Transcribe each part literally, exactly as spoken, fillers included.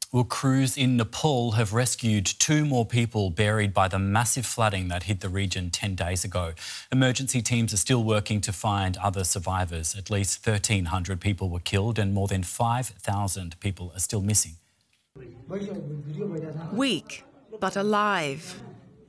Well, crews in Nepal have rescued two more people buried by the massive flooding that hit the region ten days ago. Emergency teams are still working to find other survivors. At least thirteen hundred people were killed and more than five thousand people are still missing. Weak, but alive.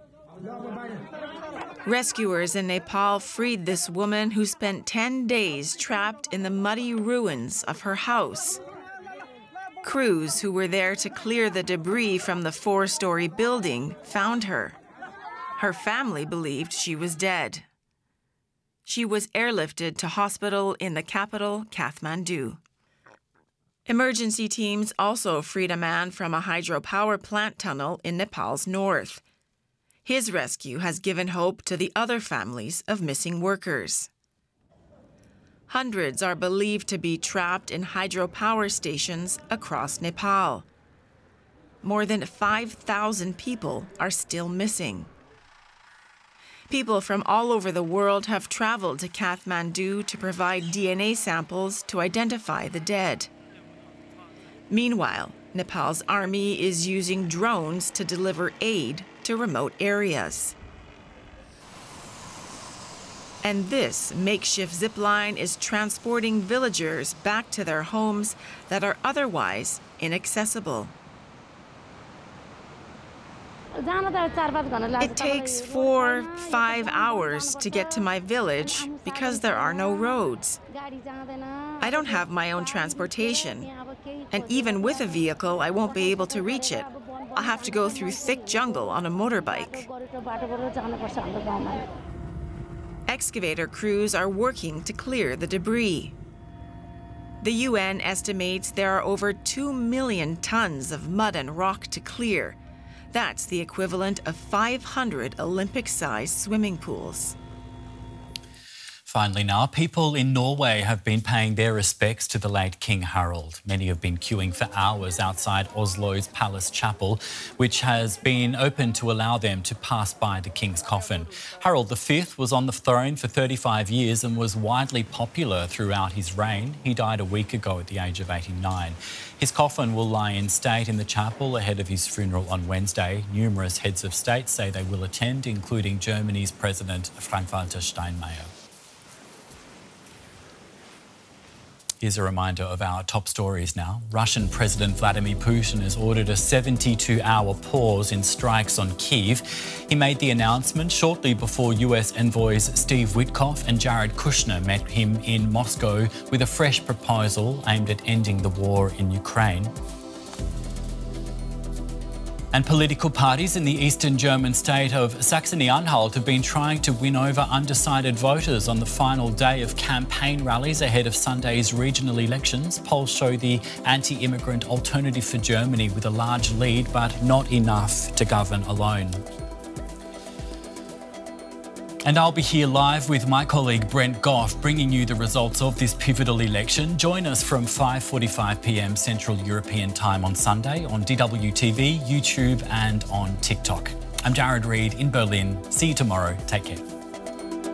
Rescuers in Nepal freed this woman who spent ten days trapped in the muddy ruins of her house. Crews who were there to clear the debris from the four-story building found her. Her family believed she was dead. She was airlifted to hospital in the capital, Kathmandu. Emergency teams also freed a man from a hydropower plant tunnel in Nepal's north. His rescue has given hope to the other families of missing workers. Hundreds are believed to be trapped in hydropower stations across Nepal. More than five thousand people are still missing. People from all over the world have traveled to Kathmandu to provide D N A samples to identify the dead. Meanwhile, Nepal's army is using drones to deliver aid to remote areas. And this makeshift zipline is transporting villagers back to their homes that are otherwise inaccessible. It takes four, five hours to get to my village because there are no roads. I don't have my own transportation, and even with a vehicle, I won't be able to reach it. I'll have to go through thick jungle on a motorbike. Excavator crews are working to clear the debris. The U N estimates there are over two million tons of mud and rock to clear. That's the equivalent of five hundred Olympic-sized swimming pools. Finally now, people in Norway have been paying their respects to the late King Harald. Many have been queuing for hours outside Oslo's Palace Chapel, which has been open to allow them to pass by the King's coffin. Harald the Fifth was on the throne for thirty-five years and was widely popular throughout his reign. He died a week ago at the age of eighty-nine. His coffin will lie in state in the chapel ahead of his funeral on Wednesday. Numerous heads of state say they will attend, including Germany's President Frank-Walter Steinmeier. Here's a reminder of our top stories now. Russian President Vladimir Putin has ordered a seventy-two hour pause in strikes on Kyiv. He made the announcement shortly before U S envoys Steve Witkoff and Jared Kushner met him in Moscow with a fresh proposal aimed at ending the war in Ukraine. And political parties in the eastern German state of Saxony-Anhalt have been trying to win over undecided voters on the final day of campaign rallies ahead of Sunday's regional elections. Polls show the anti-immigrant Alternative for Germany with a large lead, but not enough to govern alone. And I'll be here live with my colleague Brent Goff, bringing you the results of this pivotal election. Join us from five forty-five p m Central European Time on Sunday on D W T V, YouTube and on TikTok. I'm Jared Reid in Berlin. See you tomorrow. Take care.